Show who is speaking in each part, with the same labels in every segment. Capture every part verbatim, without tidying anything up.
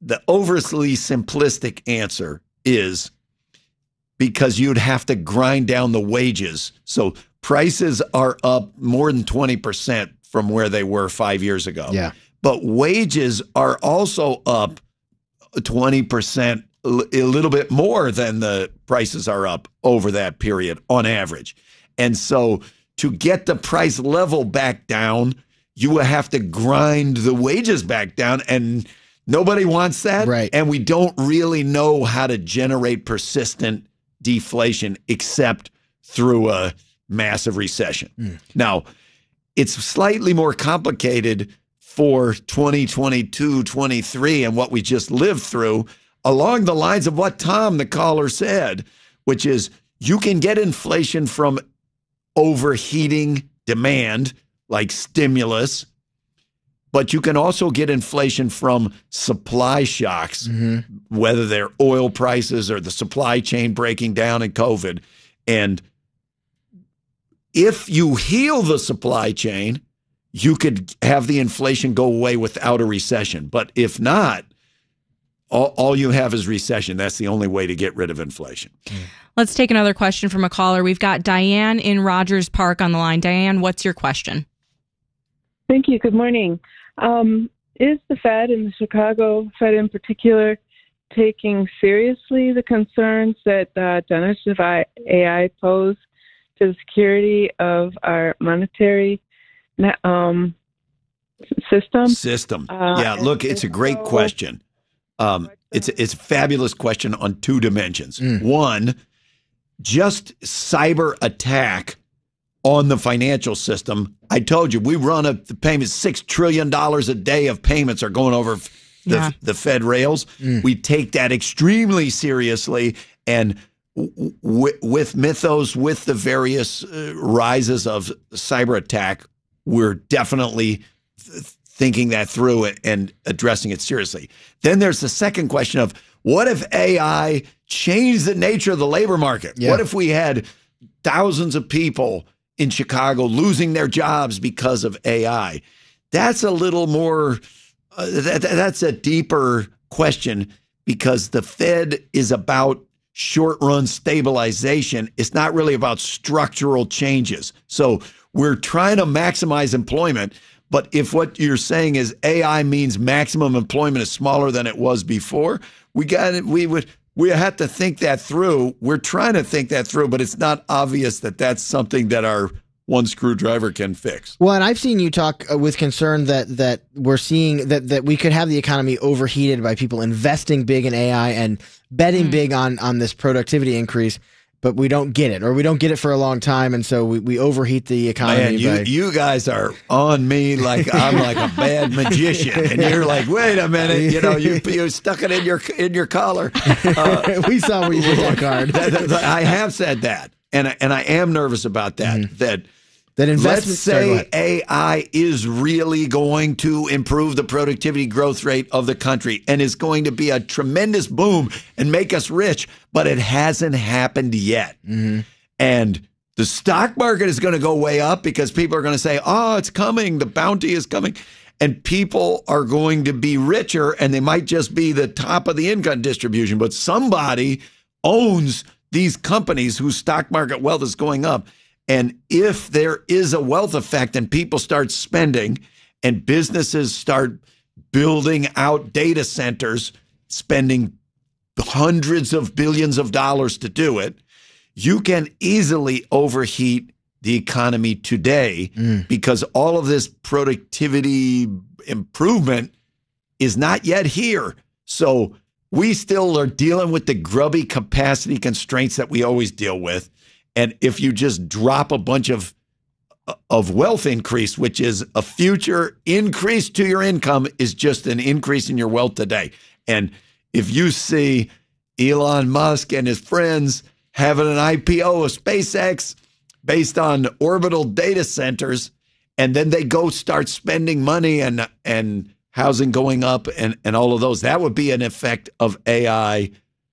Speaker 1: the overly simplistic answer is because you'd have to grind down the wages. So prices are up more than twenty percent from where they were five years ago.
Speaker 2: Yeah.
Speaker 1: But wages are also up twenty percent, a little bit more than the prices are up over that period on average. And so to get the price level back down, you will have to grind the wages back down, and nobody wants that.
Speaker 2: Right.
Speaker 1: And we don't really know how to generate persistent deflation except through a massive recession. Mm. Now, it's slightly more complicated for twenty twenty-two, twenty-three and what we just lived through, along the lines of what Tom, the caller, said, which is you can get inflation from overheating demand, like stimulus, but you can also get inflation from supply shocks, mm-hmm. whether they're oil prices or the supply chain breaking down in COVID. And if you heal the supply chain, you could have the inflation go away without a recession. But if not, all, all you have is recession. That's the only way to get rid of inflation.
Speaker 3: Let's take another question from a caller. We've got Diane in Rogers Park on the line. Diane, what's your question?
Speaker 4: Thank you. Good morning. Um, is the Fed, and the Chicago Fed in particular, taking seriously the concerns that uh, generative A I pose to the security of our monetary um, system?
Speaker 1: System.
Speaker 4: Uh,
Speaker 1: yeah, look, it's a great
Speaker 4: so,
Speaker 1: question. Um, it's, it's a fabulous question on two dimensions. Mm. One, just cyber attack on the financial system. I told you, we run a the payments, six trillion dollars a day of payments are going over the, yeah. the Fed rails. Mm. We take that extremely seriously. And w- w- with Mythos, with the various uh, rises of cyber attack, we're definitely th- thinking that through and addressing it seriously. Then there's the second question of, what if A I changed the nature of the labor market? Yeah. What if we had thousands of people in Chicago losing their jobs because of A I? That's a little more, uh, that, that's a deeper question, because the Fed is about short-run stabilization. It's not really about structural changes. So we're trying to maximize employment, but if what you're saying is A I means maximum employment is smaller than it was before, we got it. We would we have to think that through. We're trying to think that through, but it's not obvious that that's something that our one screwdriver can fix.
Speaker 2: Well, and I've seen you talk with concern that that we're seeing that that we could have the economy overheated by people investing big in A I and betting mm. big on on this productivity increase, but we don't get it, or we don't get it for a long time, and so we, we overheat the economy.
Speaker 1: Man, you,
Speaker 2: by...
Speaker 1: you guys are on me like I'm like a bad magician, and you're like, wait a minute, you know, you you stuck it in your in your collar. Uh,
Speaker 2: we saw where you put that card.
Speaker 1: I have said that, and and I am nervous about that. Mm-hmm. That.
Speaker 2: That investment,
Speaker 1: Let's say A I is really going to improve the productivity growth rate of the country and is going to be a tremendous boom and make us rich, but it hasn't happened yet. Mm-hmm. And the stock market is going to go way up because people are going to say, oh, it's coming. The bounty is coming. And people are going to be richer, and they might just be the top of the income distribution, but somebody owns these companies whose stock market wealth is going up. And if there is a wealth effect and people start spending and businesses start building out data centers, spending hundreds of billions of dollars to do it, you can easily overheat the economy today mm. because all of this productivity improvement is not yet here. So we still are dealing with the grubby capacity constraints that we always deal with. And if you just drop a bunch of of wealth increase, which is a future increase to your income, is just an increase in your wealth today. And if you see Elon Musk and his friends having an I P O of SpaceX based on orbital data centers, and then they go start spending money and and housing going up and, and all of those, that would be an effect of A I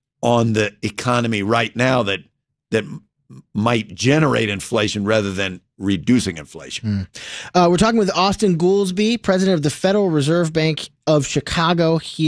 Speaker 1: on the economy right now that that might generate inflation rather than reducing inflation.
Speaker 2: Mm. Uh, we're talking with Austan Goolsbee, president of the Federal Reserve Bank of Chicago. He